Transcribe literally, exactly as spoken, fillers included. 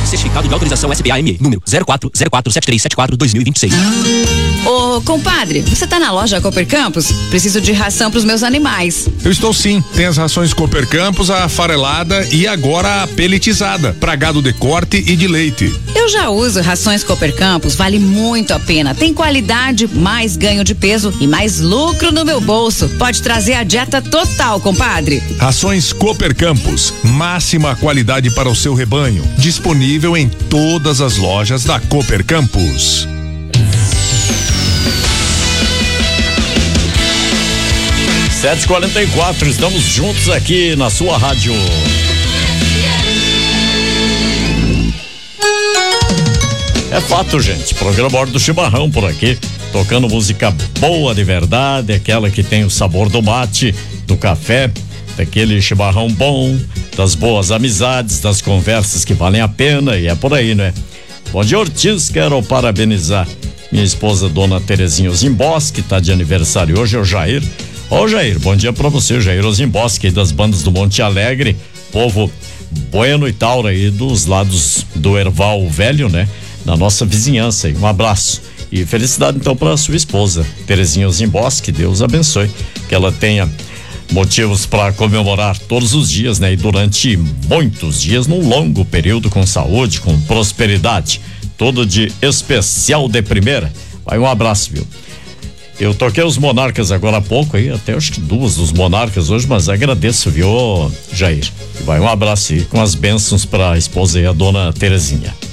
Certificado de autorização S B A M E, número zero quatro zero quatro sete três sete quatro dois mil e vinte e seis. Ô, compadre, você tá na loja Cooper Campos? Preciso de ração pros meus animais. Eu estou sim. Tem as rações Cooper Campos, a farelada e agora a peletizada, pra gado de corte e de leite. Eu já uso rações Cooper Campos, vale muito a pena. Tem qualidade, mais ganho de peso e mais lucro no meu bolso. Pode trazer a dieta total, compadre. Rações Cooper Campos, máxima qualidade para o seu rebanho. Disponível em todas as lojas da Cooper Campos. sete e quarenta e quatro, estamos juntos aqui na sua rádio. É fato, gente, programa Hora do Chimarrão por aqui, tocando música boa de verdade, aquela que tem o sabor do mate, do café, daquele chimarrão bom, das boas amizades, das conversas que valem a pena, e é por aí, né? Bom dia, Ortiz, quero parabenizar minha esposa, dona Terezinha Ozimbos, que tá de aniversário hoje, é o Jair. Ô Jair, bom dia pra você, Jair Ozimboschi, das bandas do Monte Alegre, povo bueno e taura aí dos lados do Erval Velho, né? Na nossa vizinhança aí, um abraço e felicidade então pra sua esposa, Terezinha Ozimboschi, que Deus abençoe, que ela tenha motivos para comemorar todos os dias, né? E durante muitos dias, num longo período, com saúde, com prosperidade, tudo de especial de primeira. Vai, um abraço, viu? Eu toquei os Monarcas agora há pouco aí, até acho que duas dos Monarcas hoje, mas agradeço, viu, Jair? Vai, um abraço aí com as bênçãos para a esposa e a dona Terezinha.